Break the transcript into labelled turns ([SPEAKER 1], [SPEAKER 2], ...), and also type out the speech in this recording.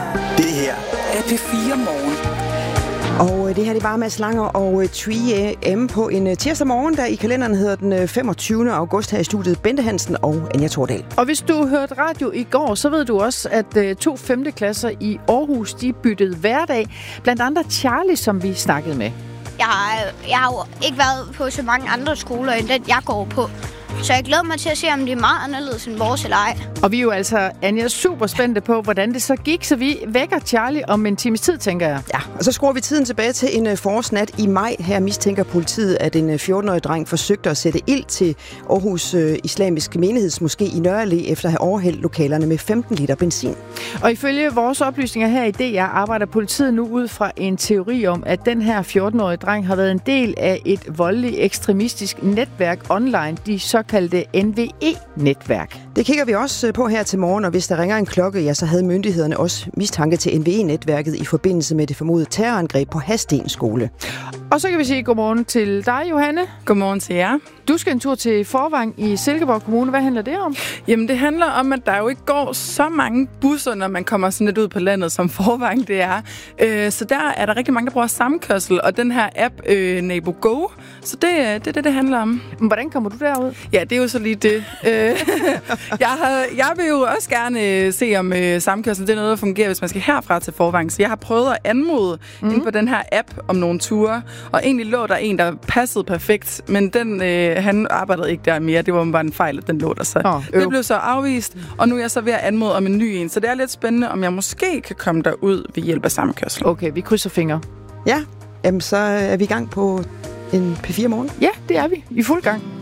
[SPEAKER 1] Det her er P4 Morgen.
[SPEAKER 2] Og det her det var Mads Langer og 3AM på en tirsdag morgen, der i kalenderen hedder den 25. august her i studiet. Bente Hansen og Anja Tordal.
[SPEAKER 3] Og hvis du hørte radio i går, så ved du også, at 2 5. klasser i Aarhus, de byttede hverdag. Blandt andre Charlie, som vi snakkede med.
[SPEAKER 4] Jeg har jo ikke været på så mange andre skoler, end den jeg går på. Så jeg glæder mig til at se, om det er meget anderledes end vores eller ej.
[SPEAKER 3] Og vi er jo altså, Anja, super spændte på, hvordan det så gik. Så vi vækker Charlie om en times tid, tænker jeg.
[SPEAKER 2] Ja, og så skruer vi tiden tilbage til en forårsnat i maj. Her mistænker politiet, at en 14-årig dreng forsøgte at sætte ild til Aarhus Islamiske Menighedsmoské i Nørre Allé efter at have overhældt lokalerne med 15 liter benzin.
[SPEAKER 3] Og ifølge vores oplysninger her i DR arbejder politiet nu ud fra en teori om, at den her 14-årige dreng har været en del af et voldeligt ekstremistisk netværk online, de såkaldte NVE-netværk.
[SPEAKER 2] Det kigger vi også på her til morgen, og hvis der ringer en klokke, ja, så havde myndighederne også mistanke til NVE-netværket i forbindelse med det formodede terrorangreb på Hadsten skole.
[SPEAKER 3] Og så kan vi sige godmorgen til dig, Johanne.
[SPEAKER 5] Godmorgen til jer.
[SPEAKER 3] Du skal en tur til Forvang i Silkeborg Kommune. Hvad handler det om?
[SPEAKER 5] Jamen, det handler om, at der jo ikke går så mange busser, når man kommer sådan lidt ud på landet, som Forvang det er. Så der er der rigtig mange, der bruger samkørsel, og den her app, NaboGo. Så det er det handler om.
[SPEAKER 3] Men hvordan kommer du derud?
[SPEAKER 5] Ja, det er jo så lige det. Jeg vil jo også gerne se, om samkørsel det er noget, der fungerer, hvis man skal herfra til Forvang. Så jeg har prøvet at anmode inde på den her app om nogle ture, og egentlig lå der en, der passede perfekt, men den, han arbejdede ikke der mere. Det var bare en fejl, at den lå der så. Det blev så afvist, og nu er jeg så ved at anmode om en ny en. Så det er lidt spændende, om jeg måske kan komme derud ved hjælp af samkørsel.
[SPEAKER 3] Okay, vi krydser fingre.
[SPEAKER 2] Ja, jamen, så er vi i gang på en P4 morgen.
[SPEAKER 3] Ja, det er vi. I fuld gang.